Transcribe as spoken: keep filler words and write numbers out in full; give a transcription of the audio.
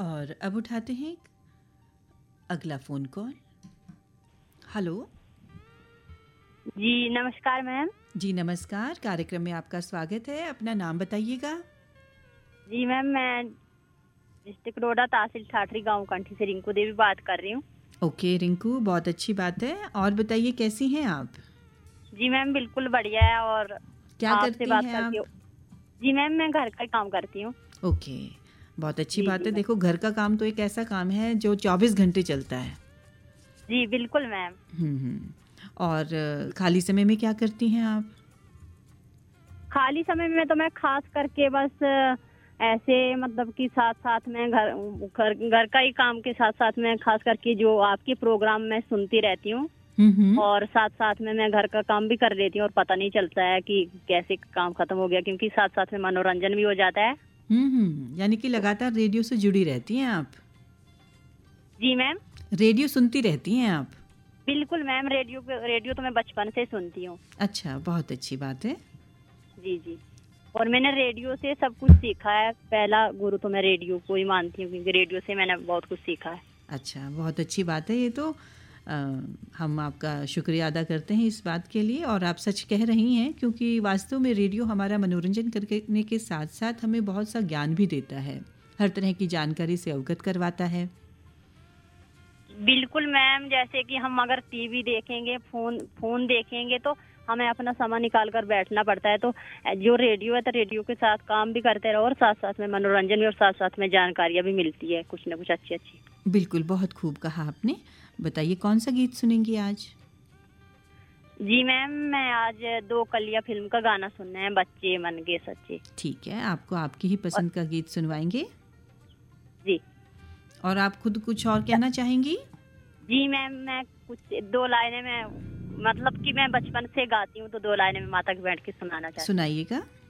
और अब उठाते हैं अगला फ़ोन कॉल। हेलो। जी नमस्कार मैम। जी नमस्कार, कार्यक्रम में आपका स्वागत है। अपना नाम बताइएगा। जी मैम, मैं डिस्ट्रिक्ट रोडा तहसील ठाठरी गांव कंठी से रिंकू देवी बात कर रही हूँ। ओके रिंकू, बहुत अच्छी बात है। और बताइए कैसी हैं आप? जी मैम बिल्कुल बढ़िया है। और क्या आपसे करती बात हैं आप? करके जी मैम मैं घर का ही काम करती हूँ। ओके, बहुत अच्छी जी बात जी है। मैम। देखो, घर का काम तो एक ऐसा काम है जो चौबीस घंटे चलता है। जी बिल्कुल मैम। हम्म हम्म। और अ, खाली समय में क्या करती हैं आप? खाली समय में तो मैं खास करके बस अ, ऐसे मतलब कि साथ साथ में घर घर घर का ही काम के साथ साथ में खास करके जो आपके प्रोग्राम मैं सुनती रहती हूँ। हम्म हम्म। और साथ साथ में मैं घर का काम भी कर लेती हूँ और पता नहीं चलता है कि कैसे काम खत्म हो गया, क्योंकि साथ साथ में मनोरंजन भी हो जाता है। हम्म हम्म। यानी कि लगातार रेडियो से जुड़ी रहती हैं आप? जी मैम रेडियो सुनती रहती हैं आप? बिल्कुल मैम। रेडियो पे रेडियो तो मैं बचपन से सुनती हूँ। अच्छा, बहुत अच्छी बात है। जी जी। और मैंने रेडियो से सब कुछ सीखा है। पहला गुरु तो मैं रेडियो को ही मानती हूँ, क्योंकि रेडियो से मैंने बहुत कुछ सीखा है। अच्छा, बहुत अच्छी बात है ये तो। अ, हम आपका शुक्रिया अदा करते हैं इस बात के लिए। और आप सच कह रही हैं, क्योंकि वास्तव में रेडियो हमारा मनोरंजन करने के साथ साथ हमें बहुत सा ज्ञान भी देता है, हर तरह की जानकारी से अवगत करवाता है। बिल्कुल मैम। जैसे कि हम अगर टीवी देखेंगे, फोन फोन देखेंगे तो हमें अपना समय निकाल कर बैठना पड़ता है। तो जो रेडियो है तो रेडियो के साथ काम भी करते रहो और साथ साथ में मनोरंजन भी और साथ साथ में जानकारियाँ भी मिलती है कुछ न कुछ अच्छी अच्छी। बिल्कुल, बहुत खूब कहा आपने। बताइए कौन सा गीत सुनेंगी आज? जी मैम, मैं आज दो कलियां फिल्म का गाना सुनना है, बच्चे मन के सच्चे। ठीक है, आपको आपकी ही और पसंद का गीत सुनवाएंगे। जी और आप खुद कुछ और कहना चाहेंगी? जी मैम, मैं कुछ दो लाइनें में मतलब कि मैं बचपन से गाती हूँ, तो दो लाइनें में माता की बैठ के सुनाना चाहती हूँ। सुनाइएगा।